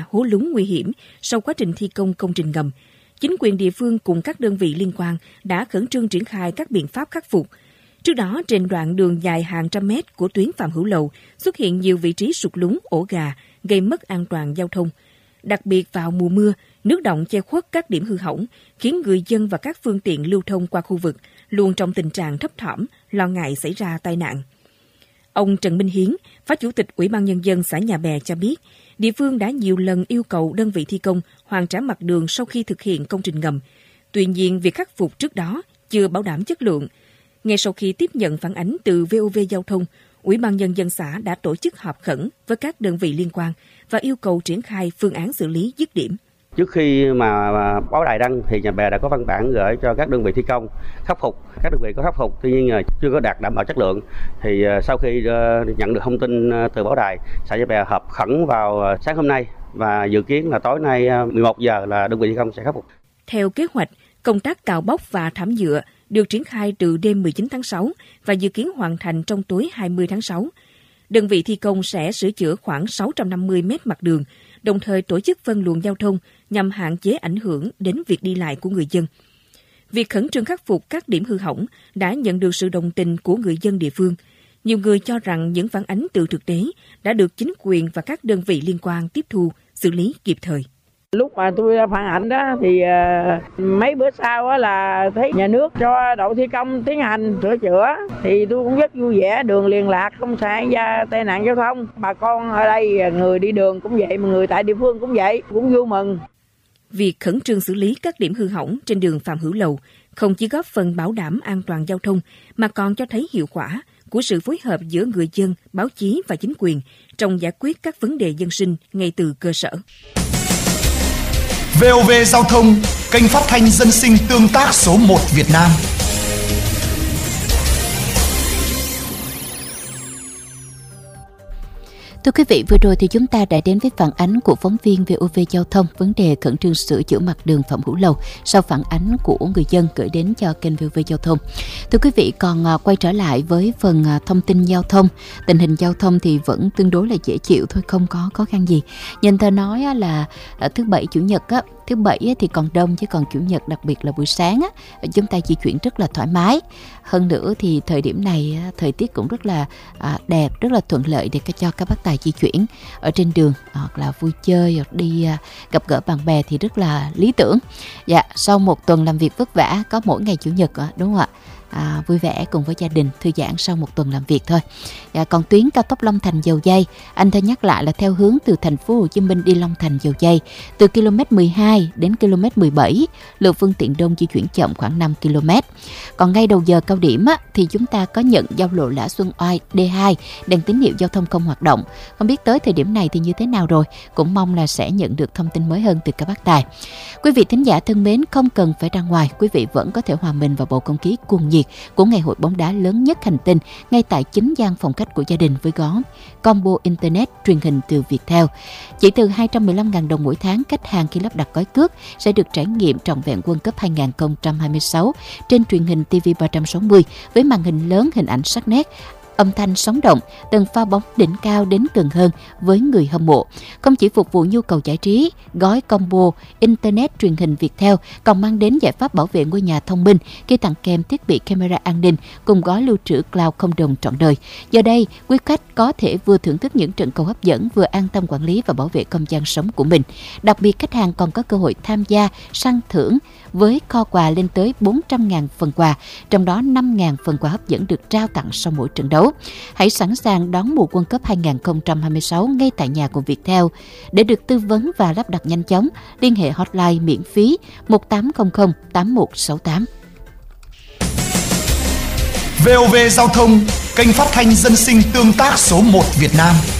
hố lún nguy hiểm sau quá trình thi công công trình ngầm. Chính quyền địa phương cùng các đơn vị liên quan đã khẩn trương triển khai các biện pháp khắc phục. Trước đó, trên đoạn đường dài hàng trăm mét của tuyến Phạm Hữu Lầu xuất hiện nhiều vị trí sụt lún, ổ gà, gây mất an toàn giao thông. Đặc biệt vào mùa mưa, nước đọng che khuất các điểm hư hỏng, khiến người dân và các phương tiện lưu thông qua khu vực luôn trong tình trạng thấp thỏm, lo ngại xảy ra tai nạn. Ông Trần Minh Hiến, Phó Chủ tịch Ủy ban Nhân dân xã Nhà Bè cho biết, địa phương đã nhiều lần yêu cầu đơn vị thi công hoàn trả mặt đường sau khi thực hiện công trình ngầm. Tuy nhiên, việc khắc phục trước đó chưa bảo đảm chất lượng. Ngay sau khi tiếp nhận phản ánh từ VOV Giao thông, Ủy ban Nhân dân xã đã tổ chức họp khẩn với các đơn vị liên quan và yêu cầu triển khai phương án xử lý dứt điểm. Trước khi mà báo đài đăng thì Nhà Bè đã có văn bản gửi cho các đơn vị thi công khắc phục. Các đơn vị có khắc phục, tuy nhiên chưa có đạt đảm bảo chất lượng. Thì sau khi nhận được thông tin từ báo đài, xã Nhà Bè họp khẩn vào sáng hôm nay và dự kiến là tối nay 11 giờ là đơn vị thi công sẽ khắc phục. Theo kế hoạch, công tác cào bóc và thảm nhựa được triển khai từ đêm 19 tháng 6 và dự kiến hoàn thành trong tối 20 tháng 6. Đơn vị thi công sẽ sửa chữa khoảng 650 mét mặt đường, đồng thời tổ chức phân luồng giao thông nhằm hạn chế ảnh hưởng đến việc đi lại của người dân. Việc khẩn trương khắc phục các điểm hư hỏng đã nhận được sự đồng tình của người dân địa phương. Nhiều người cho rằng những phản ánh từ thực tế đã được chính quyền và các đơn vị liên quan tiếp thu, xử lý kịp thời. Lúc mà tôi phản ánh đó thì mấy bữa sau là thấy nhà nước cho đội thi công tiến hành sửa chữa thì tôi cũng rất vui vẻ, đường liền lạc, không xảy ra tai nạn giao thông. Bà con ở đây, người đi đường cũng vậy, mà người tại địa phương cũng vậy, cũng vui mừng. Việc khẩn trương xử lý các điểm hư hỏng trên đường Phạm Hữu Lầu không chỉ góp phần bảo đảm an toàn giao thông mà còn cho thấy hiệu quả của sự phối hợp giữa người dân, báo chí và chính quyền trong giải quyết các vấn đề dân sinh ngay từ cơ sở. VOV Giao thông, kênh phát thanh dân sinh tương tác số 1 Việt Nam. Thưa quý vị, vừa rồi thì chúng ta đã đến với phản ánh của phóng viên VOV Giao thông vấn đề khẩn trương sửa chữa mặt đường Phạm Hữu Lầu sau phản ánh của người dân gửi đến cho kênh VOV Giao thông. Thưa quý vị, còn quay trở lại với phần thông tin giao thông. Tình hình giao thông thì vẫn tương đối là dễ chịu thôi, không có khó khăn gì. Nhân thơ nói là thứ Bảy, Chủ nhật á, thứ Bảy thì còn đông, chứ còn Chủ nhật đặc biệt là buổi sáng á, chúng ta di chuyển rất là thoải mái. Hơn nữa thì thời điểm này thời tiết cũng rất là đẹp, rất là thuận lợi để cho các bác tài di chuyển ở trên đường hoặc là vui chơi hoặc đi gặp gỡ bạn bè thì rất là lý tưởng. Dạ, sau một tuần làm việc vất vả, có mỗi ngày Chủ nhật đúng không ạ? Vui vẻ cùng với gia đình, thư giãn sau một tuần làm việc thôi. Còn tuyến cao tốc Long Thành - Dầu Giây, anh thơ nhắc lại là theo hướng từ thành phố Hồ Chí Minh đi Long Thành - Dầu Giây, từ km 12 đến km 17, lượng phương tiện đông di chuyển chậm khoảng 5 km. Còn ngay đầu giờ cao điểm thì chúng ta có nhận giao lộ Lã Xuân Oai D2 đèn tín hiệu giao thông không hoạt động. Không biết tới thời điểm này thì như thế nào rồi, cũng mong là sẽ nhận được thông tin mới hơn từ các bác tài. Quý vị thính giả thân mến, không cần phải ra ngoài, quý vị vẫn có thể hòa mình vào bầu không khí cuồng nhiệt của ngày hội bóng đá lớn nhất hành tinh ngay tại chính gian phòng khách của gia đình với gói combo internet truyền hình từ Viettel. Chỉ từ 215.000 đồng mỗi tháng, khách hàng khi lắp đặt gói cước sẽ được trải nghiệm trọn vẹn World Cup 2026 trên truyền hình TV 360 với màn hình lớn, hình ảnh sắc nét, âm thanh sống động, từng pha bóng đỉnh cao đến gần hơn với người hâm mộ. Không chỉ phục vụ nhu cầu giải trí, gói combo Internet truyền hình Viettel còn mang đến giải pháp bảo vệ ngôi nhà thông minh khi tặng kèm thiết bị camera an ninh cùng gói lưu trữ cloud không đồng trọn đời. Giờ đây, quý khách có thể vừa thưởng thức những trận cầu hấp dẫn, vừa an tâm quản lý và bảo vệ không gian sống của mình. Đặc biệt, khách hàng còn có cơ hội tham gia săn thưởng với kho quà lên tới 400.000 phần quà, trong đó 5.000 phần quà hấp dẫn được trao tặng sau mỗi trận đấu. Hãy sẵn sàng đón mùa World Cup 2026 ngay tại nhà của Viettel. Để được tư vấn và lắp đặt nhanh chóng, liên hệ hotline miễn phí 1800 8168. VOV Giao thông, kênh phát thanh dân sinh tương tác số 1 Việt Nam.